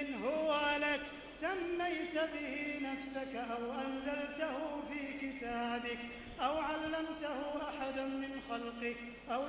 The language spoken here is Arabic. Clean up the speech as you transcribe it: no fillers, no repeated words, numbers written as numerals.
هو لك سميت به نفسك أو أنزلته في كتابك أو علمته أحدا من خلقك أو